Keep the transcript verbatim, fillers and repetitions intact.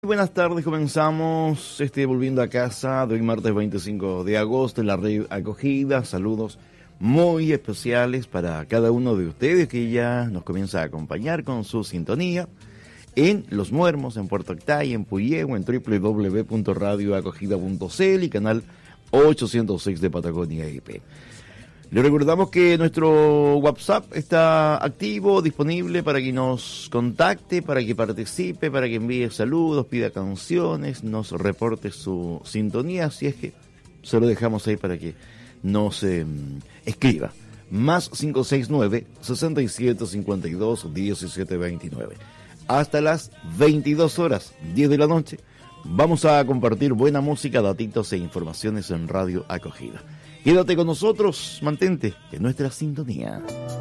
Buenas tardes, comenzamos este Volviendo a Casa de hoy martes veinticinco de agosto en la red Acogida. Saludos muy especiales para cada uno de ustedes que ya nos comienza a acompañar con su sintonía en Los Muermos, en Puerto Octay, en Puyehue, en doble u doble u doble u punto radio acogida punto c l y canal ochocientos seis de Patagonia I P. Le recordamos que nuestro WhatsApp está activo, disponible para que nos contacte, para que participe, para que envíe saludos, pida canciones, nos reporte su sintonía, así es que se lo dejamos ahí para que nos eh, escriba. Más cinco seis nueve, seis siete cinco dos, uno siete dos nueve. Hasta las veintidós horas, diez de la noche, vamos a compartir buena música, datitos e informaciones en Radio Acogida. Quédate con nosotros, mantente en nuestra sintonía.